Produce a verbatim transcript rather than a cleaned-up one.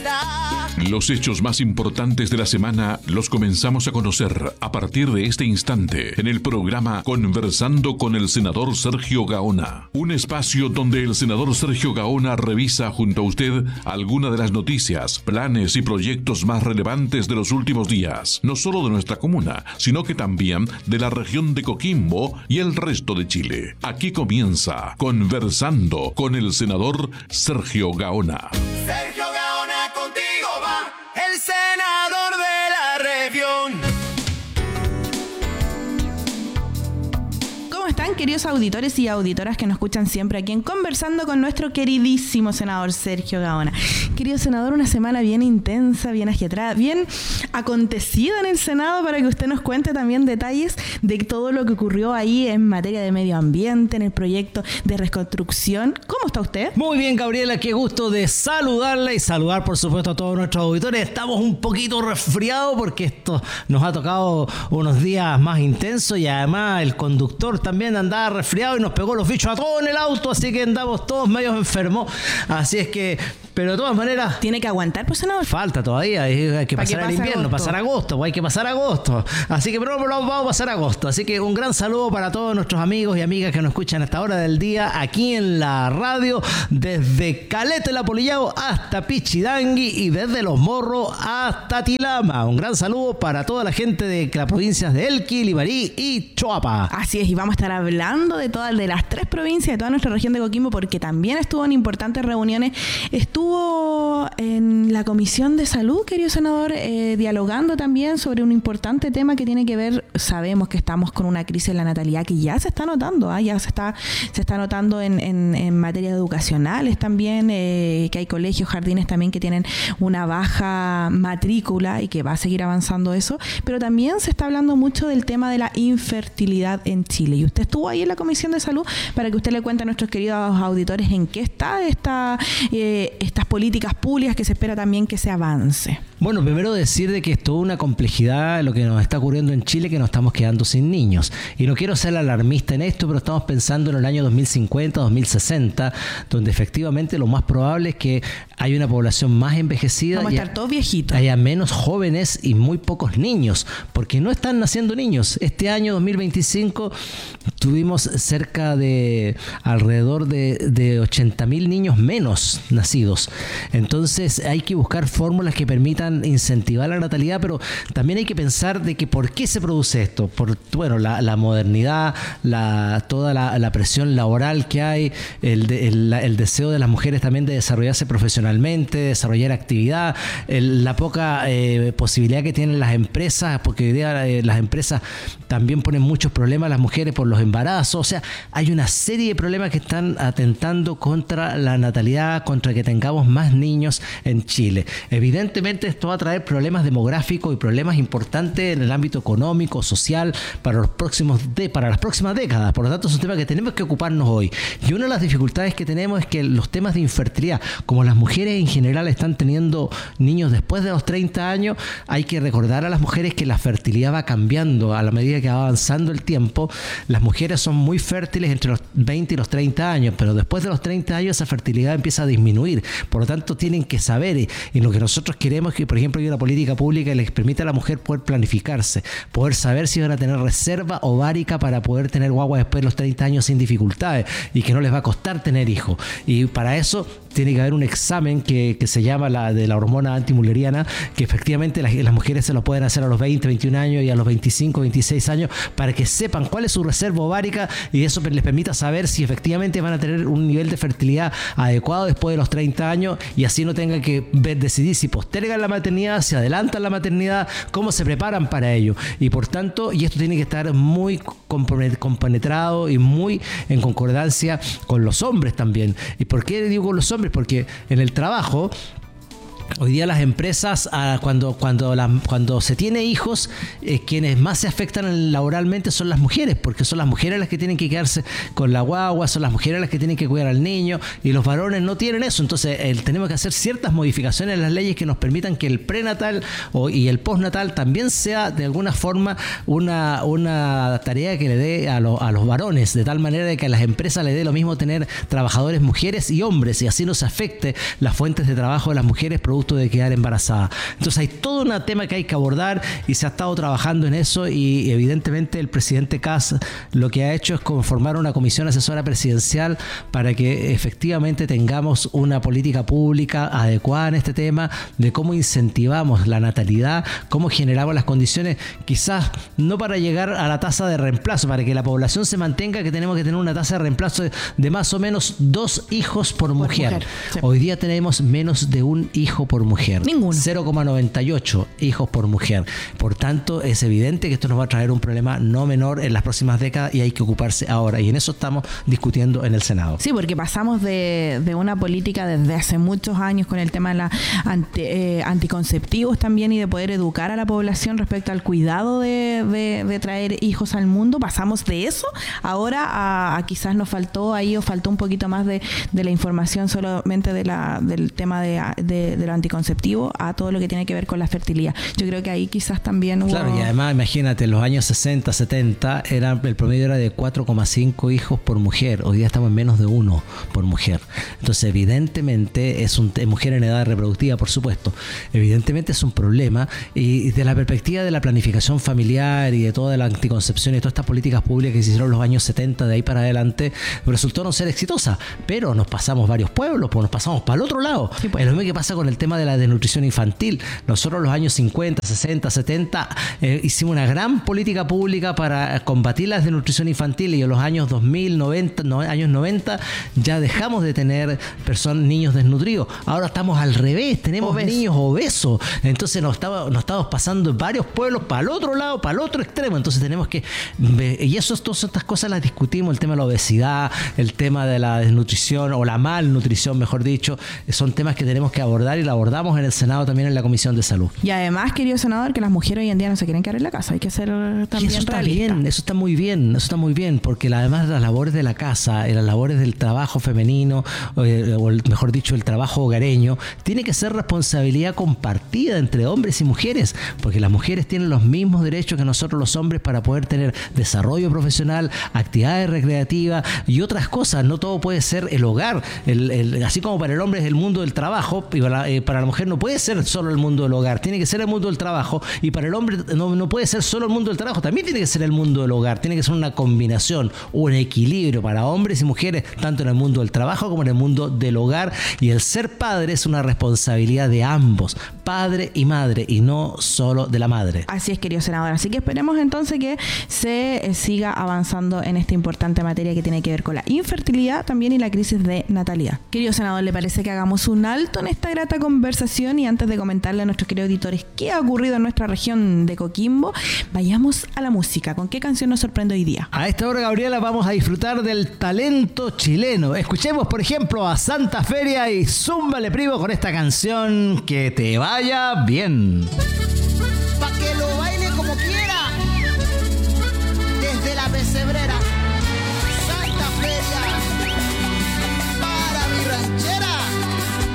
será. Los hechos más importantes de la semana los comenzamos a conocer a partir de este instante en el programa Conversando con el senador Sergio Gaona. Un espacio donde el senador Sergio Gaona revisa junto a usted algunas de las noticias, planes y proyectos más relevantes de los últimos días, no solo de nuestra comuna, sino que también de la región de Coquimbo y el resto de Chile. Aquí comienza Conversando con el senador Sergio Gaona. Sergio Gaona, contigo va el senador de la región. ¿Cómo están, queridos auditores y auditoras que nos escuchan siempre aquí en Conversando con nuestro queridísimo senador Sergio Gaona? Querido senador, una semana bien intensa, bien agitada, bien acontecida en el Senado, para que usted nos cuente también detalles de todo lo que ocurrió ahí en materia de medio ambiente, en el proyecto de reconstrucción. ¿Cómo está usted? Muy bien, Gabriela, qué gusto de saludarla y saludar, por supuesto, a todos nuestros auditores. Estamos un poquito resfriados porque esto nos ha tocado unos días más intensos y además el conductor también andaba resfriado y nos pegó los bichos a todos en el auto, así que andamos todos medios enfermos. Así es que, pero de todas maneras... ¿Tiene que aguantar, pues, senador? Falta todavía, hay que pasar el invierno, agosto. pasar agosto, hay que pasar agosto. Así que pero vamos a pasar agosto. Así que un gran saludo para todos nuestros amigos y amigas que nos escuchan a esta hora del día aquí en la radio, desde Caleta la Polillao hasta Pichidangui y desde Los Morros hasta Tilama. Un gran saludo para toda la gente de las provincias de Elqui, Limarí y Choapa. Así es, y vamos a estar hablando de todas de las tres provincias de toda nuestra región de Coquimbo, porque también estuvo en importantes reuniones. Estuvo en la Comisión de Salud, querido senador, eh, dialogando también sobre un importante tema que tiene que ver, sabemos que estamos con una crisis en la natalidad que ya se está notando, ¿eh? ya se está se está notando en, en, en materias educacionales también, eh, que hay colegios, jardines también que tienen una baja matrícula y que va a seguir avanzando eso, pero también se está hablando mucho del tema de la infertilidad en Chile, y usted estuvo ahí en la Comisión de Salud para que usted le cuente a nuestros queridos auditores en qué está esta, eh, estas políticas públicas que se espera también que se avance. Bueno, primero decir de que es toda una complejidad lo que nos está ocurriendo en Chile, que nos estamos quedando sin niños. Y no quiero ser alarmista en esto, pero estamos pensando en el año dos mil cincuenta, dos mil sesenta, donde efectivamente lo más probable es que haya una población más envejecida. Vamos a estar todos viejitos. Haya menos jóvenes y muy pocos niños, porque no están naciendo niños. Este año dos mil veinticinco tuvimos cerca de alrededor de, de ochenta mil niños menos nacidos. Entonces hay que buscar fórmulas que permitan incentivar la natalidad, pero también hay que pensar de que por qué se produce esto. Por bueno, la, la modernidad, la, toda la, la presión laboral que hay, el, de, el, el deseo de las mujeres también de desarrollarse profesionalmente, desarrollar actividad, el, la poca eh, posibilidad que tienen las empresas, porque hoy día eh, las empresas también ponen muchos problemas a las mujeres por los embarazos. O sea, hay una serie de problemas que están atentando contra la natalidad, contra que tengamos más niños en Chile. Evidentemente esto va a traer problemas demográficos y problemas importantes en el ámbito económico, social, para los próximos de, para las próximas décadas. Por lo tanto, es un tema que tenemos que ocuparnos hoy. Y una de las dificultades que tenemos es que los temas de infertilidad, como las mujeres en general están teniendo niños después de los treinta años, hay que recordar a las mujeres que la fertilidad va cambiando a la medida que va avanzando el tiempo. Las mujeres son muy fértiles entre los veinte y los treinta años, pero después de los treinta años esa fertilidad empieza a disminuir. Por lo tanto, tienen que saber, y, y lo que nosotros queremos es que, por ejemplo, hay una política pública que les permite a la mujer poder planificarse, poder saber si van a tener reserva ovárica para poder tener guagua después de los treinta años sin dificultades y que no les va a costar tener hijos. Y para eso tiene que haber un examen que, que se llama la de la hormona antimuleriana, que efectivamente las, las mujeres se lo pueden hacer a los veinte, veintiún años y a los veinticinco, veintiséis años, para que sepan cuál es su reserva ovárica y eso les permita saber si efectivamente van a tener un nivel de fertilidad adecuado después de los treinta años, y así no tengan que ver, decidir si postergan la maternidad, si adelantan la maternidad, cómo se preparan para ello. Y por tanto, y esto tiene que estar muy compenetrado y muy en concordancia con los hombres también. ¿Y por qué digo con los hombres? Porque en el trabajo Hoy día las empresas, ah, cuando, cuando, la, cuando se tiene hijos, eh, quienes más se afectan laboralmente son las mujeres, porque son las mujeres las que tienen que quedarse con la guagua, son las mujeres las que tienen que cuidar al niño, y los varones no tienen eso. Entonces eh, tenemos que hacer ciertas modificaciones en las leyes que nos permitan que el prenatal o, y el postnatal también sea de alguna forma una, una tarea que le dé a, lo, a los varones, de tal manera de que a las empresas le dé lo mismo tener trabajadores mujeres y hombres, y así no se afecte las fuentes de trabajo de las mujeres producto producto de quedar embarazada. Entonces hay todo un tema que hay que abordar y se ha estado trabajando en eso, y evidentemente el presidente Kast lo que ha hecho es conformar una comisión asesora presidencial para que efectivamente tengamos una política pública adecuada en este tema de cómo incentivamos la natalidad, cómo generamos las condiciones, quizás no para llegar a la tasa de reemplazo, para que la población se mantenga, que tenemos que tener una tasa de reemplazo de, de más o menos dos hijos por, por mujer. mujer sí. Hoy día tenemos menos de un hijo por mujer. Ninguno. cero coma noventa y ocho hijos por mujer. Por tanto, es evidente que esto nos va a traer un problema no menor en las próximas décadas y hay que ocuparse ahora. Y en eso estamos discutiendo en el Senado. Sí, porque pasamos de, de una política desde hace muchos años con el tema de la anti, eh, anticonceptivos también, y de poder educar a la población respecto al cuidado de, de, de traer hijos al mundo. Pasamos de eso ahora a, a quizás nos faltó ahí o faltó un poquito más de, de la información solamente de la, del tema de, de, de lo anticonceptivo a todo lo que tiene que ver con la fertilidad. Yo creo que ahí quizás también hubo... Claro, y además imagínate, en los años sesenta, setenta era, el promedio era de cuatro coma cinco hijos por mujer. Hoy día estamos en menos de uno por mujer. Entonces evidentemente es un mujer en edad reproductiva, por supuesto. Evidentemente es un problema, y desde la perspectiva de la planificación familiar y de toda la anticoncepción y todas estas políticas públicas que se hicieron en los años setenta de ahí para adelante, resultó no ser exitosa, pero nos pasamos varios pueblos, pues nos pasamos para el otro lado. Sí, pues. Es lo mismo que pasa con el tema de la desnutrición infantil. Nosotros en los años cincuenta, sesenta, setenta eh, hicimos una gran política pública para combatir la desnutrición infantil, y en los años dos mil, noventa, no, años noventa ya dejamos de tener personas, niños desnutridos. Ahora estamos al revés, tenemos Obeso. niños obesos. Entonces nos, estaba, nos estamos pasando en varios pueblos para el otro lado, para el otro extremo. Entonces tenemos que... Y eso, todas estas cosas las discutimos, el tema de la obesidad, el tema de la desnutrición o la malnutrición, mejor dicho, son temas que tenemos que abordar, y lo abordamos en el Senado también en la Comisión de Salud. Y además, querido senador, que las mujeres hoy en día no se quieren quedar en la casa, hay que ser también y eso está realista. bien, eso está muy bien, eso está muy bien, porque la, además las labores de la casa y las labores del trabajo femenino, o, o el, mejor dicho, el trabajo hogareño, tiene que ser responsabilidad compartida entre hombres y mujeres, porque las mujeres tienen los mismos derechos que nosotros los hombres para poder tener desarrollo profesional, actividades recreativas y otras cosas. No todo puede ser el hogar, el, el, así como para el hombre es el mundo del trabajo, y para, eh, para la mujer no puede ser solo el mundo del hogar, tiene que ser el mundo del trabajo, y para el hombre no, no puede ser solo el mundo del trabajo, también tiene que ser el mundo del hogar, tiene que ser una combinación, un equilibrio para hombres y mujeres, tanto en el mundo del trabajo como en el mundo del hogar, y el ser padre es una responsabilidad de ambos, padre y madre, y no solo de la madre. Así es, querido senador, así que esperemos entonces que se eh, siga avanzando en esta importante materia que tiene que ver con la infertilidad también y la crisis de natalidad. Querido senador, ¿le parece que hagamos un alto en esta grata conversación? Y antes de comentarle a nuestros queridos auditores qué ha ocurrido en nuestra región de Coquimbo, vayamos a la música. ¿Con qué canción nos sorprende hoy día? A esta hora, Gabriela, vamos a disfrutar del talento chileno. Escuchemos, por ejemplo, a Santa Feria y Zúmbale Primo con esta canción Que Te Vaya Bien. Pa' que lo baile como quiera, desde la pesebrera.